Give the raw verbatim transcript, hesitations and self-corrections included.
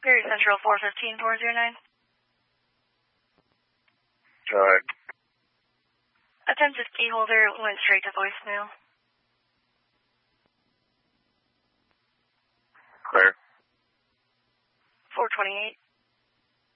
Gary Central four fifteen four zero nine. Go ahead. Attempted key holder went straight to voicemail. Clear. four twenty-eight.